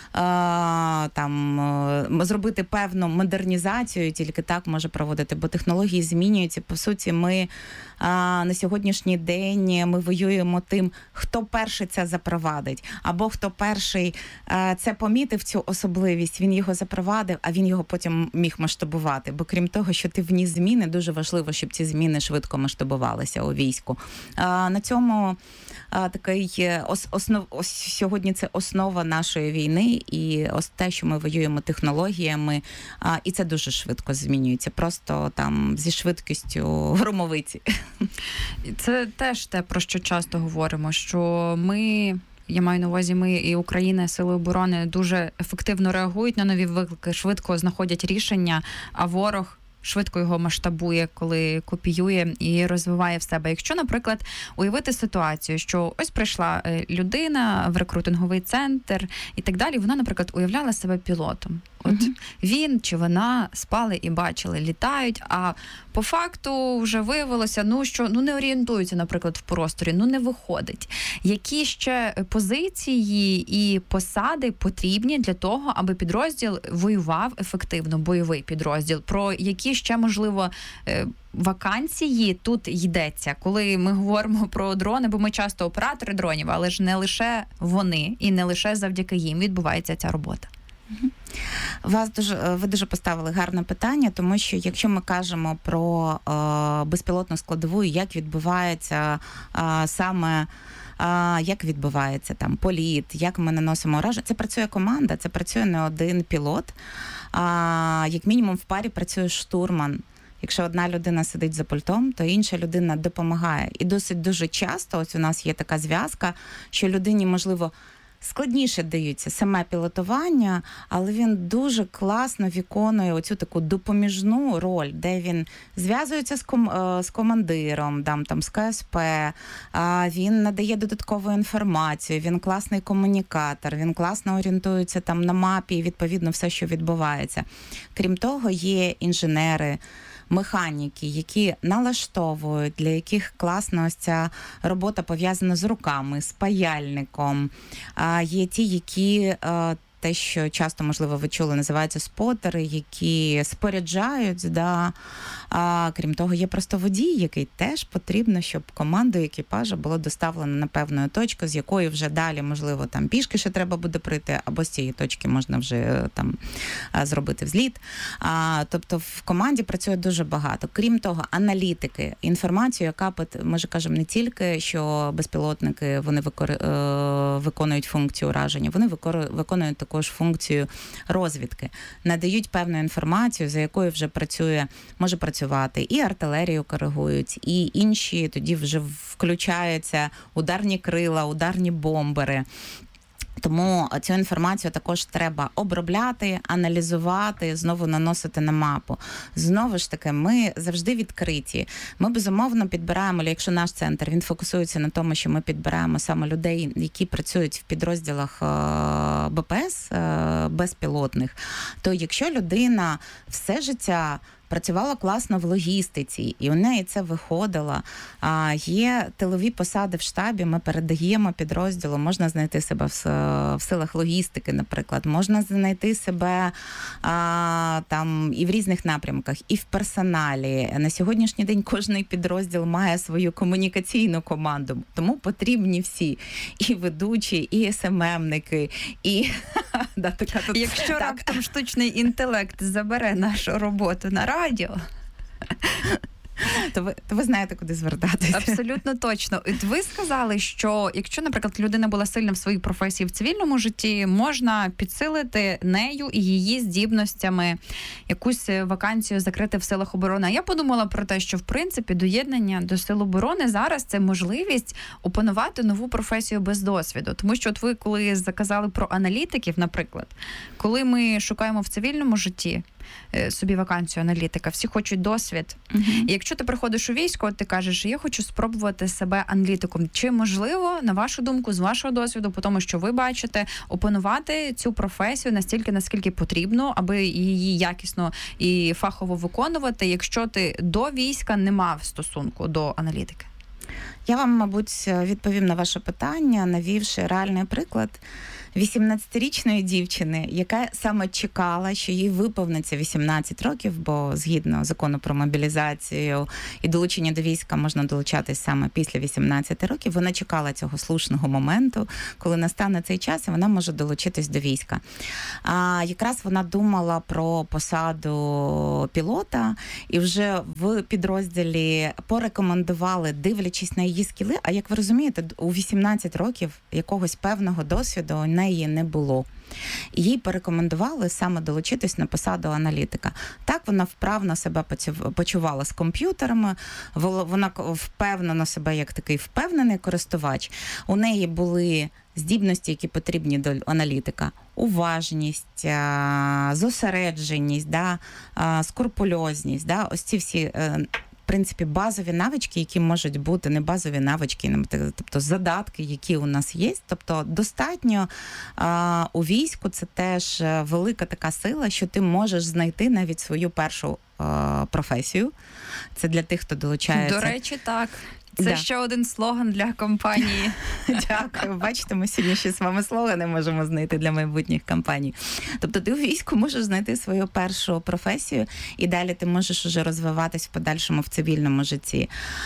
а, там, зробити певну модернізацію, тільки так може проводити, бо технології змінюються. По суті, ми а, на сьогоднішній день ми воюємо тим, хто перший це запровадить, або хто перший а, це помітив, цю особливість, він його запровадив, а він його потім міг масштабувати. Бо крім того, що ти вніс зміни, дуже важливо, щоб ці зміни швидко масштабувалися у війську. А, на цьому а, такий ос, основ, ось сьогодні це основа нашої війни, і ось те, що ми воюємо технологіями, а, і це дуже швидко змінюється, просто там зі швидкістю громовиці. Це теж те, про що часто говоримо, що ми... Я маю на увазі, ми і Україна, Сили оборони дуже ефективно реагують на нові виклики, швидко знаходять рішення, а ворог швидко його масштабує, коли копіює і розвиває в себе. Якщо, наприклад, уявити ситуацію, що ось прийшла людина в рекрутинговий центр і так далі, вона, наприклад, уявляла себе пілотом. От mm-hmm. він чи вона спали і бачили, літають, а по факту вже виявилося, ну, що ну, не орієнтуються, наприклад, в просторі, ну не виходить. Які ще позиції і посади потрібні для того, аби підрозділ воював ефективно, бойовий підрозділ? Про які ще, можливо, вакансії тут йдеться, коли ми говоримо про дрони, бо ми часто оператори дронів, але ж не лише вони і не лише завдяки їм відбувається ця робота. Вас дуже, ви дуже поставили гарне питання, тому що якщо ми кажемо про е, безпілотну складову, як відбувається е, саме е, як відбувається там політ, як ми наносимо ураження, це працює команда, це працює не один пілот, е, як мінімум в парі працює штурман. Якщо одна людина сидить за пультом, то інша людина допомагає. І досить дуже часто ось у нас є така зв'язка, що людині, можливо, складніше дається саме пілотування, але він дуже класно виконує оцю таку допоміжну роль, де він зв'язується з, ком- з командиром, там, там, з КСП, він надає додаткову інформацію, він класний комунікатор, він класно орієнтується там на мапі і, відповідно, все, що відбувається. Крім того, є інженери, механіки, які налаштовують, для яких класна ось ця робота пов'язана з руками, з паяльником. А є ті, які те, що часто, можливо, ви чули, називаються спотери, які споряджають, да. А крім того, є просто водій, який теж потрібно, щоб команду екіпажа було доставлено на певну точку, з якої вже далі, можливо, там пішки ще треба буде прийти, або з цієї точки можна вже там зробити взліт. А, тобто в команді працює дуже багато. Крім того, аналітики, інформацію, яка, ми ж кажемо, не тільки, що безпілотники, вони викор... виконують функцію ураження, вони викор... виконують також функцію розвідки, надають певну інформацію, за якою вже працює, може працювати і артилерію коригують, і інші тоді вже включаються ударні крила, ударні бомбери. Тому цю інформацію також треба обробляти, аналізувати, знову наносити на мапу. Знову ж таки, ми завжди відкриті. Ми, безумовно, підбираємо, якщо наш центр, він фокусується на тому, що ми підбираємо саме людей, які працюють в підрозділах БПС, безпілотних, то якщо людина все життя працювала класно в логістиці, і у неї це виходило. А, є тилові посади в штабі, ми передаємо підрозділу, можна знайти себе в, в силах логістики, наприклад, можна знайти себе а, там і в різних напрямках, і в персоналі. На сьогоднішній день кожний підрозділ має свою комунікаційну команду, тому потрібні всі. І ведучі, і ес ем емники, і... да, така тут... Якщо так. раптом штучний інтелект забере нашу роботу на радіо, то ви, то ви знаєте, куди звертатися. Абсолютно точно. Ви сказали, що якщо, наприклад, людина була сильна в своїй професії в цивільному житті, можна підсилити нею і її здібностями якусь вакансію закрити в силах оборони. А я подумала про те, що, в принципі, доєднання до сил оборони зараз це можливість опанувати нову професію без досвіду. Тому що от ви, коли заказали про аналітиків, наприклад, коли ми шукаємо в цивільному житті собі вакансію аналітика, всі хочуть досвід. Uh-huh. І якщо ти приходиш у військо, ти кажеш, я хочу спробувати себе аналітиком. Чи можливо, на вашу думку, з вашого досвіду, по тому, що ви бачите, опанувати цю професію настільки, наскільки потрібно, аби її якісно і фахово виконувати, якщо ти до війська не мав стосунку до аналітики? Я вам, мабуть, відповім на ваше питання, навівши реальний приклад вісімнадцятирічної дівчини, яка саме чекала, що їй виповниться вісімнадцять років, бо згідно закону про мобілізацію і долучення до війська можна долучатись саме після вісімнадцяти років. Вона чекала цього слушного моменту, коли настане цей час, і вона може долучитись до війська. А якраз вона думала про посаду пілота, і вже в підрозділі порекомендували, дивлячись на її скіли, а як ви розумієте, у вісімнадцять років якогось певного досвіду у неї не було. Їй порекомендували саме долучитись на посаду аналітика. Так, вона вправно себе почувала з комп'ютерами, вона впевнена себе як такий впевнений користувач. У неї були здібності, які потрібні до аналітика. Уважність, зосередженість, да, скрупульозність, да, ось ці всі в принципі, базові навички, які можуть бути, не базові навички, тобто задатки, які у нас є. Тобто достатньо а, у війську це теж велика така сила, що ти можеш знайти навіть свою першу а, професію. Це для тих, хто долучається. До речі, так. Це да. ще один слоган для компанії. Дякую. Бачите, ми сьогодні ще з вами слогани можемо знайти для майбутніх компаній. Тобто ти у війську можеш знайти свою першу професію, і далі ти можеш уже розвиватись в подальшому в цивільному житті.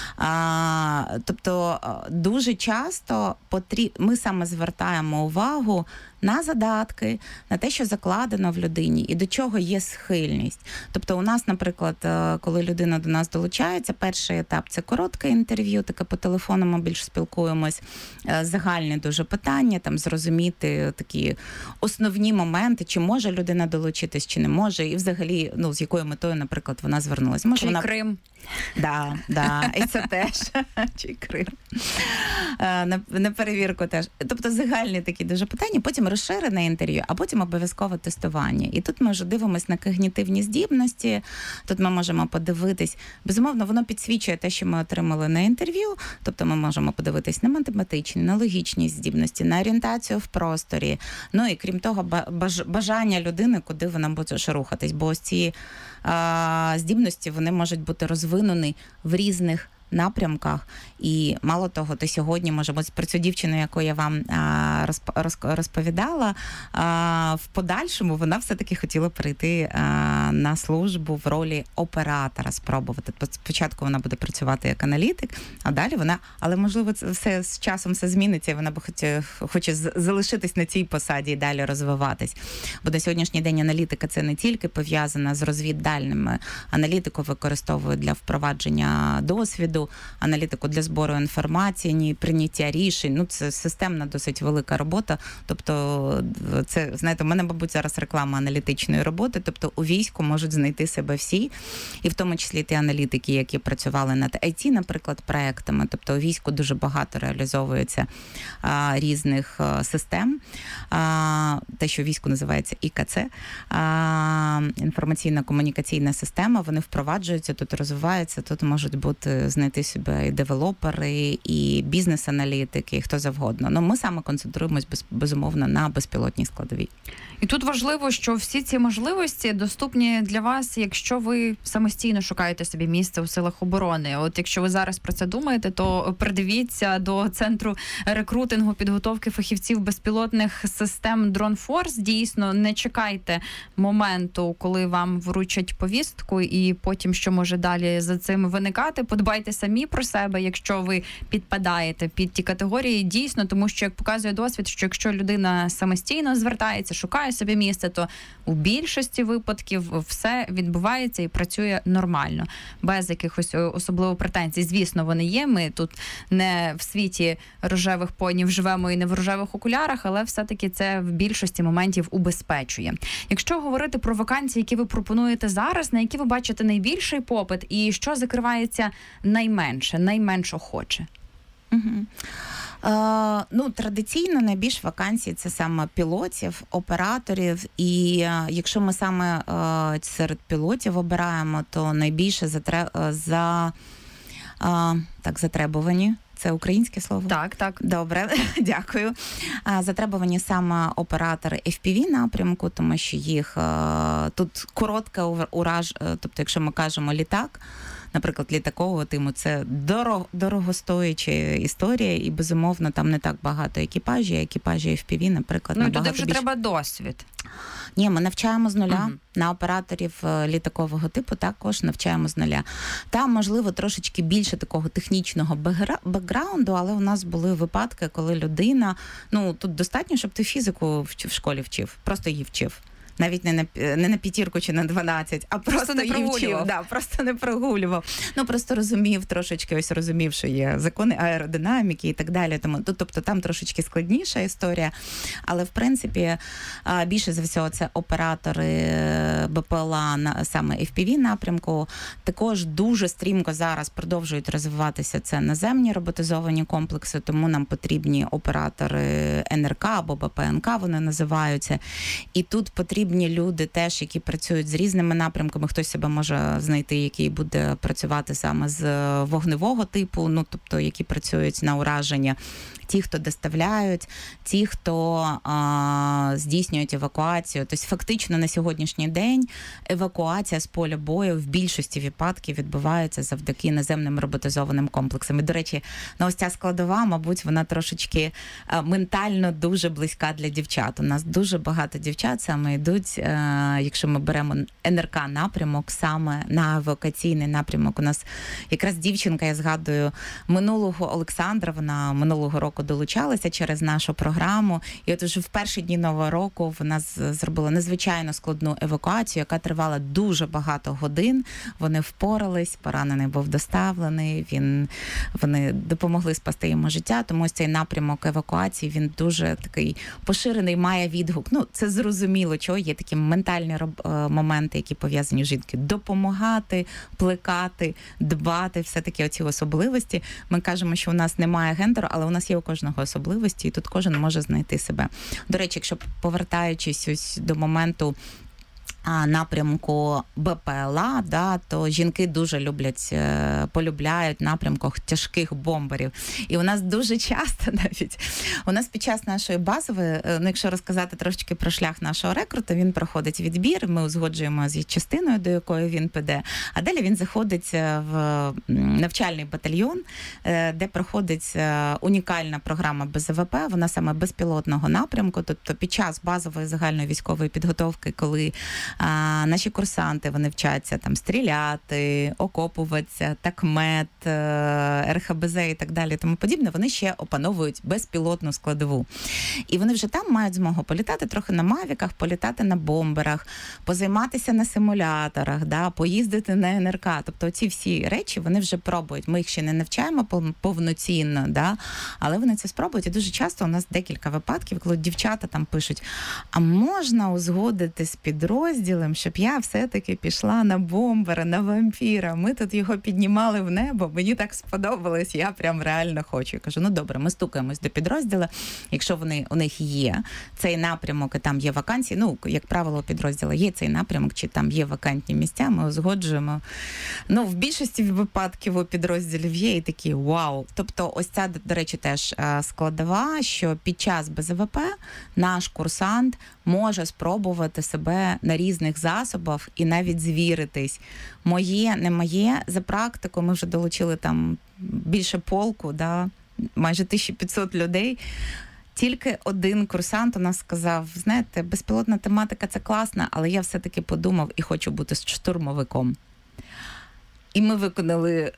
А, тобто дуже часто потріб... ми саме звертаємо увагу на задатки, на те, що закладено в людині і до чого є схильність. Тобто у нас, наприклад, коли людина до нас долучається, перший етап – це коротке інтерв'ю, таке по телефону ми більш спілкуємось, загальні дуже питання, там зрозуміти такі основні моменти, чи може людина долучитись, чи не може, і взагалі, ну, з якою метою, наприклад, вона звернулася. Може, чи вона... Крим. Да, да, і це теж. Чи Крим. На, на перевірку теж. Тобто загальні такі дуже питання, потім розширене інтерв'ю, а потім обов'язкове тестування. І тут ми вже дивимося на когнітивні здібності, тут ми можемо подивитись, безумовно, воно підсвічує те, що ми отримали на інтерв'ю, тобто ми можемо подивитись на математичні, на логічні здібності, на орієнтацію в просторі, ну і крім того, баж, бажання людини, куди вона буде рухатись, бо ось ці а, здібності, вони можуть бути розвинені в різних напрямках. І мало того, то сьогодні, може бути, про цю дівчину, яку я вам а, розповідала, а, в подальшому вона все-таки хотіла прийти а, на службу в ролі оператора, спробувати. Спочатку вона буде працювати як аналітик, а далі вона, але можливо це все з часом все зміниться, і вона б хоче, хоче залишитись на цій посаді і далі розвиватись. Бо на сьогоднішній день аналітика це не тільки пов'язана з розвіддальними. Аналітику використовують для впровадження досвіду, аналітику для збору інформації, прийняття рішень. Ну, це системна, досить велика робота. Тобто, це, знаєте, у мене, мабуть, зараз реклама аналітичної роботи. Тобто, у війську можуть знайти себе всі, і в тому числі ті аналітики, які працювали над ай ті, наприклад, проектами. Тобто, у війську дуже багато реалізовується а, різних а, систем. А, те, що у війську називається і ка це, а, інформаційно-комунікаційна система, вони впроваджуються, тут розвиваються, тут можуть бути знайти себе і девелопери, і бізнес-аналітики, і хто завгодно. Ну, ми саме концентруємось, без, безумовно, на безпілотній складовій. І тут важливо, що всі ці можливості доступні для вас, якщо ви самостійно шукаєте собі місце у силах оборони. От якщо ви зараз про це думаєте, то придивіться до Центру рекрутингу, підготовки фахівців безпілотних систем DroneForce. Дійсно, не чекайте моменту, коли вам вручать повістку, і потім, що може далі за цим виникати. Подбайте самі про себе, якщо ви підпадаєте під ті категорії, дійсно, тому що, як показує досвід, що якщо людина самостійно звертається, шукає собі місце, то у більшості випадків все відбувається і працює нормально, без якихось особливо претензій. Звісно, вони є, ми тут не в світі рожевих понів живемо і не в рожевих окулярах, але все-таки це в більшості моментів убезпечує. Якщо говорити про вакансії, які ви пропонуєте зараз, на які ви бачите найбільший попит і що закривається найменше, найменш охоче? Угу. Е, ну, традиційно найбільш вакансій це саме пілотів, операторів, і е, якщо ми саме е, серед пілотів обираємо, то найбільше затре... за е, так, затребувані. Це українське слово? Так, так. Добре, дякую. Затребувані саме оператори еф пі ві напрямку, тому що їх тут коротке ураж, тобто якщо ми кажемо літак, наприклад, літакового тиму, це дорого, дорогостояча історія, і, безумовно, там не так багато екіпажів, екіпажі еф пі ві, наприклад, ну, набагато туди вже більше. Треба досвід. Ні, ми навчаємо з нуля. Угу. На операторів літакового типу також навчаємо з нуля. Там, можливо, трошечки більше такого технічного бекграунду, але у нас були випадки, коли людина, ну, тут достатньо, щоб ти фізику в школі вчив, просто її вчив. Навіть не на не на п'ятірку чи на дванадцять, а просто, просто не вчив. Да, просто не прогулював. Ну, просто розумів трошечки, ось розумів, що є закони аеродинаміки і так далі. Тому, тобто там трошечки складніша історія. Але, в принципі, більше за всього це оператори бе пе ел а саме еф пі ві напрямку. Також дуже стрімко зараз продовжують розвиватися це наземні роботизовані комплекси, тому нам потрібні оператори ен ер ка або бе пе ен ка, вони називаються. І тут потрібні люди теж, які працюють з різними напрямками. Хтось себе може знайти, який буде працювати саме з вогневого типу, ну, тобто, які працюють на ураження. Ті, хто доставляють, ті, хто а, здійснюють евакуацію. Тобто, фактично, на сьогоднішній день евакуація з поля бою в більшості випадків відбувається завдяки наземним роботизованим комплексам. І, до речі, ну, ось ця складова, мабуть, вона трошечки а, ментально дуже близька для дівчат. У нас дуже багато дівчат саме йдуть, а, якщо ми беремо ен ер ка напрямок, саме на евакуаційний напрямок. У нас якраз дівчинка, я згадую, минулого Олександра, вона минулого року долучалася через нашу програму, і от уже в перші дні Нового року вона зробила надзвичайно складну евакуацію, яка тривала дуже багато годин. Вони впорались, поранений був доставлений, він, вони допомогли спасти йому життя, тому ось цей напрямок евакуації, він дуже такий поширений, має відгук. Ну, це зрозуміло, чого є такі ментальні моменти, які пов'язані з жінки. Допомагати, плекати, дбати, все-таки оці особливості. Ми кажемо, що у нас немає гендеру, але у нас є у кожного особливості, і тут кожен може знайти себе. До речі, якщо повертаючись ось до моменту напрямку бе пе ел а, да, то жінки дуже люблять, полюбляють напрямках тяжких бомберів. І у нас дуже часто навіть, у нас під час нашої базової, ну якщо розказати трошечки про шлях нашого рекрута, він проходить відбір, ми узгоджуємо з частиною, до якої він піде, а далі він заходить в навчальний батальйон, де проходить унікальна програма Бе Зе Ве Пе, вона саме безпілотного напрямку, тобто під час базової загальної військової підготовки, коли А, наші курсанти, вони вчаться там стріляти, окопуватися, такмет, ер ха бе зет і так далі, тому подібне, вони ще опановують безпілотну складову. І вони вже там мають змогу політати трохи на мавіках, політати на бомберах, позайматися на симуляторах, да, поїздити на ен ер ка. Тобто ці всі речі вони вже пробують. Ми їх ще не навчаємо повноцінно, да, але вони це спробують. І дуже часто у нас декілька випадків, коли дівчата там пишуть, а можна узгодити з підрозділом, щоб я все-таки пішла на бомбера, на вампіра. Ми тут його піднімали в небо, мені так сподобалось, я прям реально хочу. Я кажу, ну добре, ми стукаємось до підрозділу, якщо вони, у них є цей напрямок, і там є вакансії, ну, як правило, у підрозділу є цей напрямок, чи там є вакантні місця, ми узгоджуємо. Ну, в більшості випадків у підрозділів є і такі вау. Тобто ось ця, до речі, теж складова, що під час Бе Зе Ве Пе наш курсант може спробувати себе на різних засобах і навіть звіритись. Моє, не моє. За практику ми вже долучили там більше полку, да, майже тисяча п'ятсот людей. Тільки один курсант у нас сказав, знаєте, безпілотна тематика – це класно, але я все-таки подумав і хочу бути штурмовиком. І ми виконали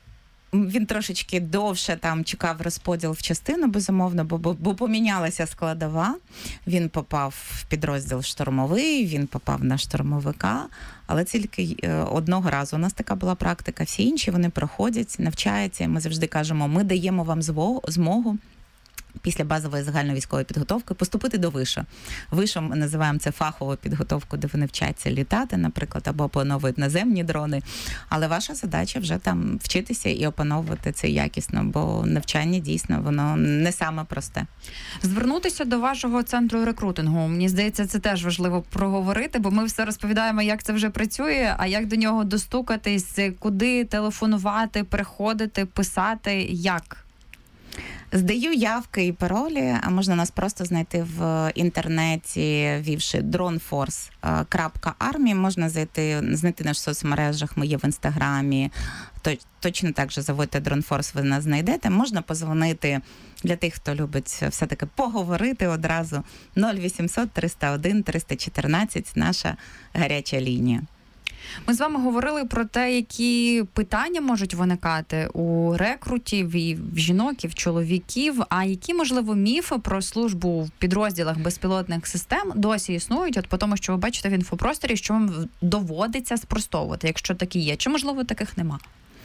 він трошечки довше там чекав розподіл в частину, безумовно, бо, бо, бо помінялася складова. Він попав в підрозділ штурмовий, він попав на штурмовика, але тільки одного разу у нас така була практика. Всі інші вони проходять, навчаються. Ми завжди кажемо, ми даємо вам змогу після базової загальновійськової підготовки поступити до вишу. Вишом ми називаємо це фахову підготовку, де вони вчаться літати, наприклад, або опановують наземні дрони. Але ваша задача вже там вчитися і опановувати це якісно, бо навчання дійсно воно не саме просте. Звернутися до вашого центру рекрутингу. Мені здається, це теж важливо проговорити, бо ми все розповідаємо, як це вже працює, а як до нього достукатись, куди телефонувати, приходити, писати, як? Здаю явки і паролі, а можна нас просто знайти в інтернеті, ввівши дронфорс крапка армі, можна зайти, знайти нас в соцмережах, ми є в Інстаграмі, точно так же заводьте дронфорс, ви нас знайдете, можна позвонити для тих, хто любить все-таки поговорити одразу, нуль вісімсот триста один триста чотирнадцять, наша гаряча лінія. Ми з вами говорили про те, які питання можуть виникати у рекрутів, і в жінок, і в чоловіків, а які, можливо, міфи про службу в підрозділах безпілотних систем досі існують, от по тому, що ви бачите в інфопросторі, що вам доводиться спростовувати, якщо такі є, чи, можливо, таких нема?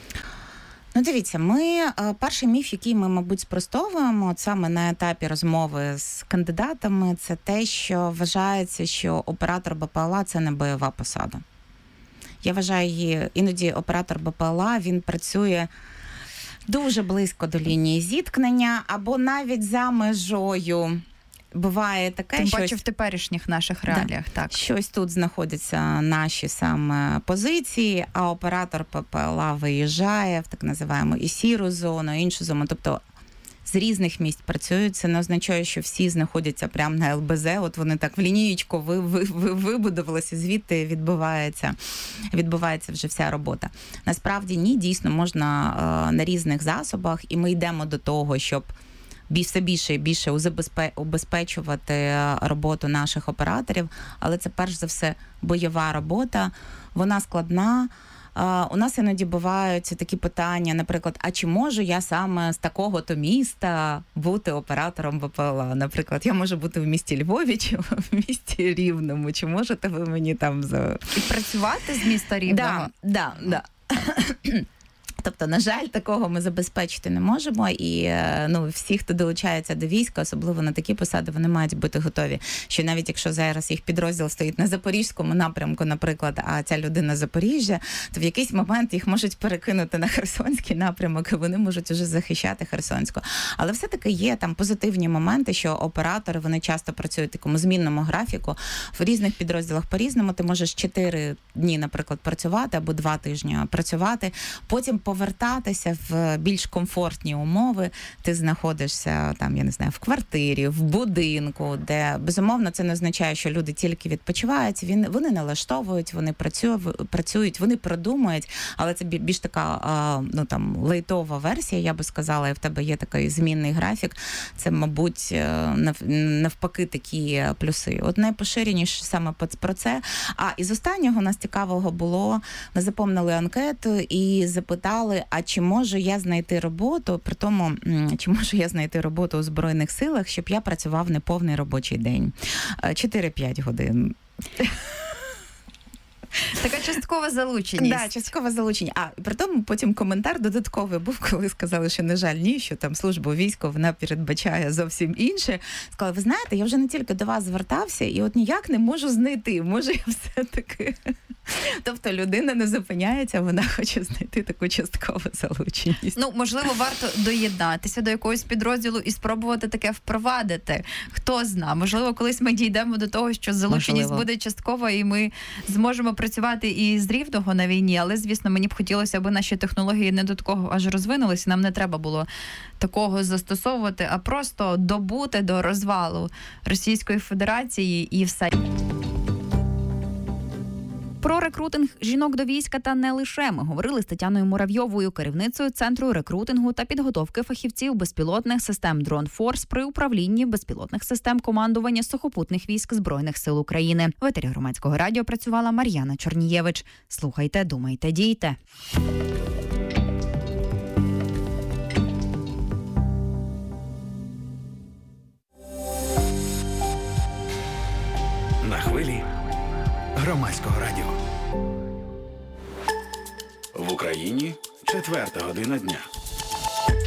Ну, дивіться, ми, перший міф, який ми, мабуть, спростовуємо саме на етапі розмови з кандидатами, це те, що вважається, що оператор БПЛА – це не бойова посада. Я вважаю її, іноді оператор БПЛА, він працює дуже близько до лінії зіткнення або навіть за межою. Буває таке, Тим щось... паче в теперішніх наших реаліях, да. так. Щось тут знаходяться наші саме позиції, а оператор БПЛА виїжджає в так називаємо і сіру зону, і іншу зону. Тобто з різних місць працюють. Це не означає, що всі знаходяться прямо на ЛБЗ. От вони так в лінієчку ви, ви, ви, вибудувалися, звідти відбувається, відбувається вже вся робота. Насправді ні, дійсно можна е, на різних засобах, і ми йдемо до того, щоб все більше і більше убезпечувати роботу наших операторів, але це перш за все бойова робота, вона складна. Uh, у нас іноді бувають такі питання, наприклад, а чи можу я саме з такого-то міста бути оператором БПЛА? Наприклад, я можу бути в місті Львові чи в місті Рівному, чи можете ви мені там за... І працювати з міста Рівного? Да, да, да. Тобто, на жаль, такого ми забезпечити не можемо, і ну, всі, хто долучається до війська, особливо на такі посади, вони мають бути готові. Що навіть якщо зараз їх підрозділ стоїть на Запорізькому напрямку, наприклад, а ця людина з Запоріжжя, то в якийсь момент їх можуть перекинути на Херсонський напрямок, і вони можуть уже захищати Херсонську. Але все-таки є там позитивні моменти, що оператори, вони часто працюють в такому змінному графіку. В різних підрозділах по-різному. Ти можеш чотири дні, наприклад, працювати або два тижні працювати, потім повертатися в більш комфортні умови. Ти знаходишся там, я не знаю, в квартирі, в будинку, де, безумовно, це не означає, що люди тільки відпочивають, він, вони налаштовують, вони працюють, працюють, вони продумують, але це більш така, ну там, лейтова версія, я би сказала, і в тебе є такий змінний графік. Це, мабуть, навпаки такі плюси. От найпоширеніше саме про це. А із останнього у нас цікавого було, ми заповнили анкету і запитали, а чи можу я знайти роботу, при тому, чи можу я знайти роботу у Збройних силах, щоб я працював неповний робочий день. чотири-п'ять годин. Така часткова залученість. Так, да, часткова залученість. А, при тому потім коментар додатковий був, коли сказали, що, на жаль, ні, що там служба війська, вона передбачає зовсім інше. Сказали, ви знаєте, я вже не тільки до вас звертався, і от ніяк не можу знайти. Може, я все-таки... Тобто людина не зупиняється, вона хоче знайти таку часткову залученість. Ну, можливо, варто доєднатися до якогось підрозділу і спробувати таке впровадити. Хто зна, можливо, колись ми дійдемо до того, що залученість можливо. Буде часткова, і ми зможемо працювати і з Рівного на війні, але, звісно, мені б хотілося, аби наші технології не до такого аж розвинулися, нам не треба було такого застосовувати, а просто добути до розвалу Російської Федерації і все. Про рекрутинг жінок до війська та не лише ми говорили з Тетяною Муравйовою, керівницею Центру рекрутингу та підготовки фахівців безпілотних систем «Дронфорс» при управлінні безпілотних систем командування сухопутних військ Збройних сил України. В етері Громадського радіо працювала Мар'яна Чорнієвич. Слухайте, думайте, дійте. Громадського радіо. В Україні четверта година дня.